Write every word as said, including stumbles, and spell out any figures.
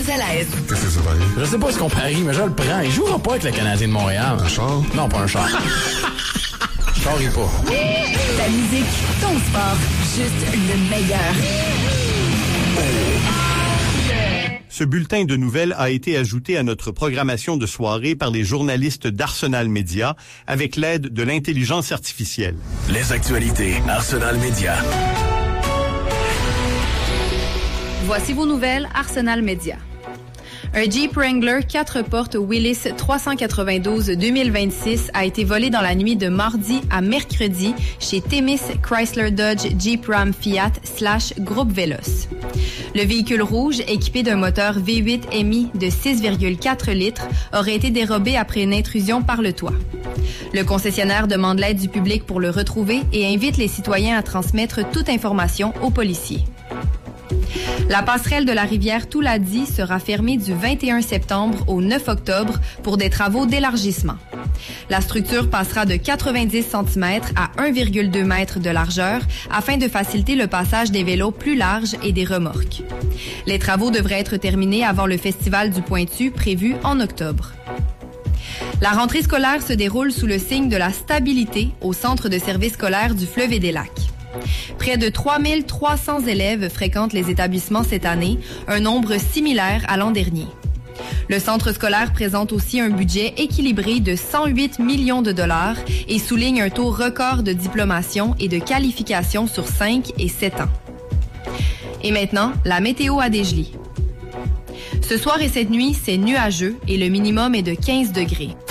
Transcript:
à l'aise. Qu'est-ce que ça parie? Je sais pas ce qu'on parie, mais je le prends. Il jouera pas avec le Canadien de Montréal. Un char? Non, pas un char. Char et pas. Ta musique, ton sport, juste le meilleur. Ce bulletin de nouvelles a été ajouté à notre programmation de soirée par les journalistes d'Arsenal Média avec l'aide de l'intelligence artificielle. Les actualités Arsenal Média. Voici vos nouvelles Arsenal Média. Un Jeep Wrangler quatre portes Willys trois cent quatre-vingt-douze deux mille vingt-six a été volé dans la nuit de mardi à mercredi chez Themis Chrysler Dodge Jeep Ram Fiat slash Groupe Veloz. Le véhicule rouge, équipé d'un moteur V huit M I de six virgule quatre litres, aurait été dérobé après une intrusion par le toit. Le concessionnaire demande l'aide du public pour le retrouver et invite les citoyens à transmettre toute information aux policiers. La passerelle de la rivière Touladi sera fermée du vingt et un septembre au neuf octobre pour des travaux d'élargissement. La structure passera de quatre-vingt-dix centimètres à un virgule deux mètres de largeur afin de faciliter le passage des vélos plus larges et des remorques. Les travaux devraient être terminés avant le Festival du Pointu prévu en octobre. La rentrée scolaire se déroule sous le signe de la stabilité au Centre de services scolaires du Fleuve et des Lacs. Près de trois mille trois cents élèves fréquentent les établissements cette année, un nombre similaire à l'an dernier. Le centre scolaire présente aussi un budget équilibré de cent huit millions de dollars et souligne un taux record de diplomation et de qualification sur cinq et sept ans. Et maintenant, la météo à Dégelis. Ce soir et cette nuit, c'est nuageux et le minimum est de quinze degrés.